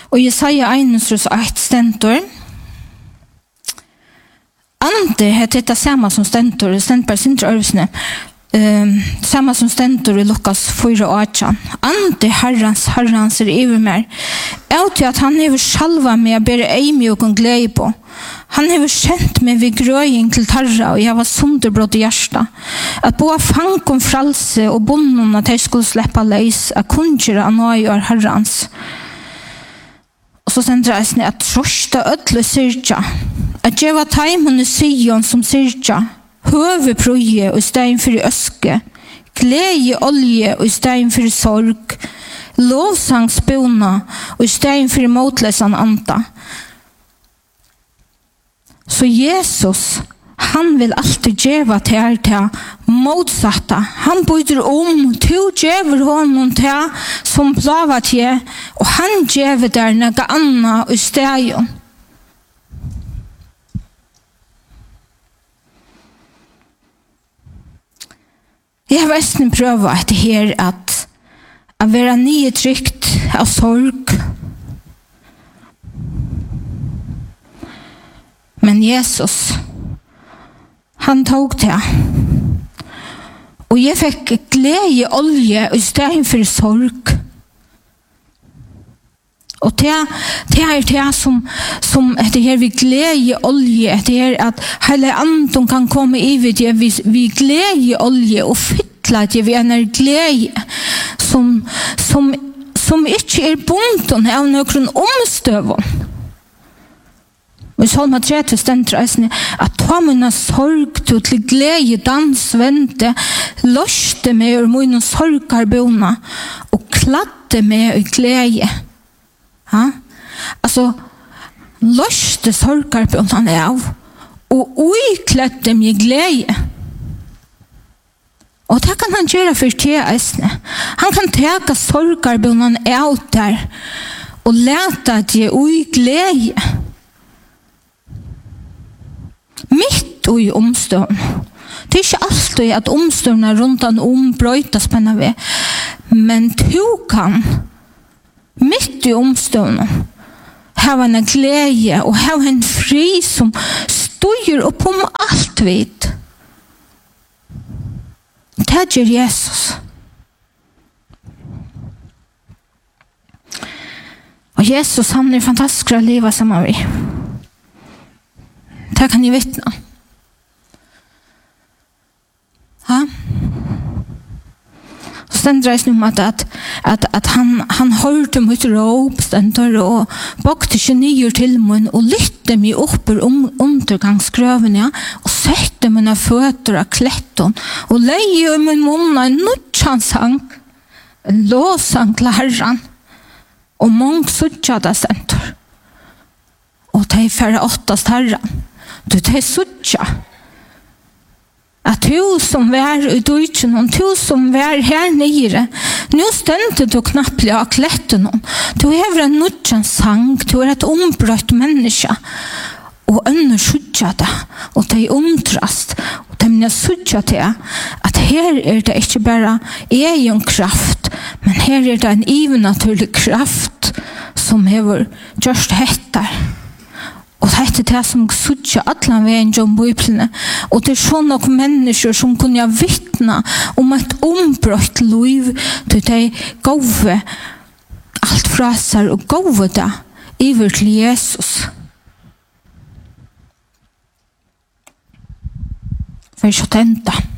Og Jesaja 1:1 stendur, ande heter det samma som stendur, det stendur bare sindre øvelsene, samma som stendur i Lukas 4:18. Ande herrans iver mer. Til at han hever salva meg a bere eimi og glede på. Han hever sendt meg vid grøying til tarra, og jeg var sunderbrått i hjärsta. At boa fang om fralse og bonden at jeg skulle sleppa leis, at kunngjere av nøy herrans. Og så stender jeg at trosta ødle syrja, at djeva taimene Sion som syrja, høve prøye og stein for øske, glede olje og stein for sorg, lovsangsbona og stein for motlesan anta. Så Jesus, han vil alltid djeva til motsatta. Han byter til djever honom til som plava til, og han djever der nega anna og stein. Jeg har nesten prøvet etter her at være nye trygt av sorg. Men Jesus, han tog det. Og jeg fikk glede olje i stedet for sorg. Og det det som etter her vi glede olje, etter her at hele anden kan komme i det, vi glede olje og fytla det vi er glede som ikke bunden av noen omstøvån. Og i Salma 30 stender at ta mine sorg til glede dans vente, løste meg og mine sorgarbona og kladde meg i glede. Ja? Altså, løste sorgarbona av og uikledde meg i glede. Og det kan han gjøre for eisne. Han kan teka sorgarbona av der og leta det ui glede. Mitt i omstøvn. Det er ikke alltid at omstøvnene rundt om brøyta spenna ved. Men du kan mitt i omstøvnen ha en glede og ha en fri som styrer opp om alt vidt. Det gjør Jesus. Og Jesus, han er fantastisk å leve sammen med. Det kan jeg vittne. Ja? Så stender jeg om at han hørte mitt råp, stender og bakte ikke nye til meg og lytte meg opp undergangsgrøven, ja, og sette mine føtter av kletten og leie i min munn en nødtjansang, en låsang til Herren, og mange suttja det stender. Og de færre åttast Herren. Du tar suttja. At du som vær i døytjen, og du som vær her nere, nå stender du knapplig av kletten. Du er en nødjan sang, du er et ombrøtt menneske, og ønner suttja det, og det er undrast, og det er suttja det, at her er det ikke bare egen kraft, men her er det en ivenaturlig kraft som hever gjørst hettar. Og det er det som suttja atlan veien om Bibelen. Og det er sånne mennesker som kunne vittna om et ombrøtt liv til de gode alt fra seg og gode det iver til Jesus. For så tenta.